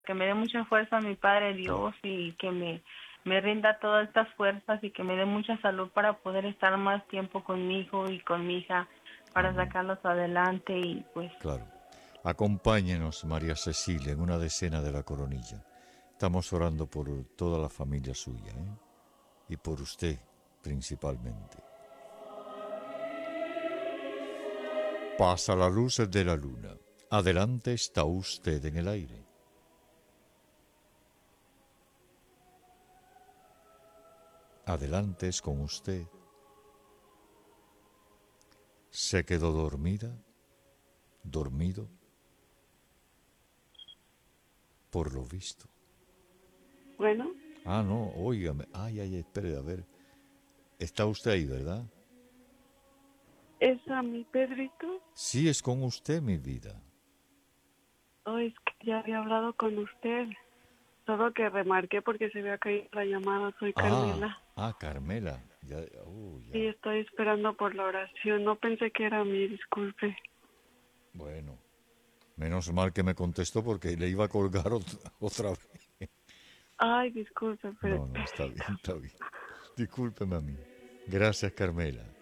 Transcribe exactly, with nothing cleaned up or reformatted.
que me dé mucha fuerza mi Padre Dios y que me, me rinda todas estas fuerzas y que me dé mucha salud para poder estar más tiempo con mi hijo y con mi hija para Amén. sacarlos adelante y pues Claro. Acompáñenos, María Cecilia, en una decena de la coronilla. Estamos orando por toda la familia suya, ¿eh? Y por usted, principalmente. Pasa la luz de la luna. Adelante está usted en el aire. Adelante es con usted. Se quedó dormida, dormido, por lo visto. Bueno, Ah, no, óigame. Ay, ay, espere, a ver. Está usted ahí, ¿verdad? ¿es a mi Pedrito? Sí, es con usted, mi vida. Oh, es que ya había hablado con usted. Solo que remarqué porque se había caído la llamada. Soy Ah, Carmela. ah, Carmela. Ya, oh, Sí, ya. estoy esperando por la oración. No pensé que era mí, disculpe. Bueno, menos mal que me contestó porque le iba a colgar otra, otra vez. Ay, disculpe, pero... No, no, está bien, está bien. Discúlpeme a mí. Gracias, Carmela.